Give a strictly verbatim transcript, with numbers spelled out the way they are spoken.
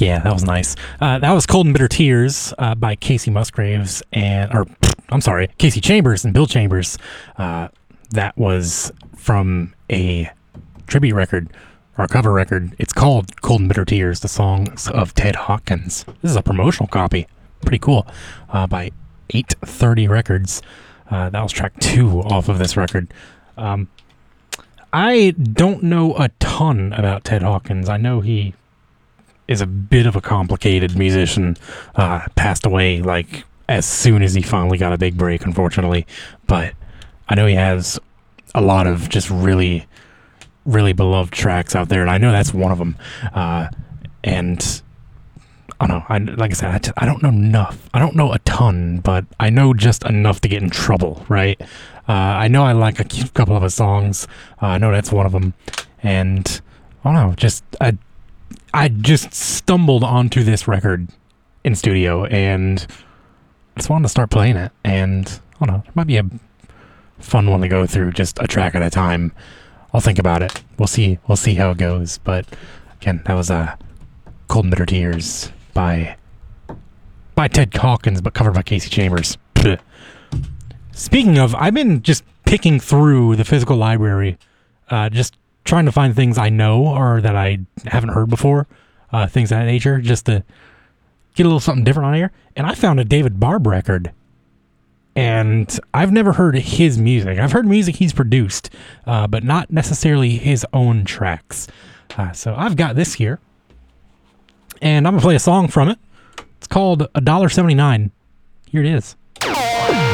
Yeah, that was nice. Uh, that was Cold and Bitter Tears uh, by Casey Musgraves and, or I'm sorry, Casey Chambers and Bill Chambers. Uh, that was from a tribute record or cover record. It's called Cold and Bitter Tears, the songs of Ted Hawkins. This is a promotional copy. Pretty cool. Uh, by eight thirty Records. Uh, that was track two off of this record. Um, I don't know a ton about Ted Hawkins. I know he is a bit of a complicated musician. Uh, passed away like as soon as he finally got a big break, unfortunately. But I know he has a lot of just really, really beloved tracks out there, and I know that's one of them. Uh, and I don't know. I, like I said, I, just, I don't know enough. I don't know a ton, but I know just enough to get in trouble, right? Uh, I know I like a couple of his songs. Uh, I know that's one of them, and I don't know. Just I. I just stumbled onto this record in studio and just wanted to start playing it. And I don't know, it might be a fun one to go through, just a track at a time. I'll think about it. We'll see. We'll see how it goes. But again, that was a uh, Cold and Bitter Tears by by Ted Hawkins, but covered by Casey Chambers. Speaking of, I've been just picking through the physical library, uh, just trying to find things I know or that I haven't heard before, uh, things of that nature, just to get a little something different on here. And I found a David Barb record, and I've never heard his music. I've heard music he's produced, uh, but not necessarily his own tracks. Uh, so I've got this here, and I'm going to play a song from it. It's called one dollar seventy-nine. Here it is.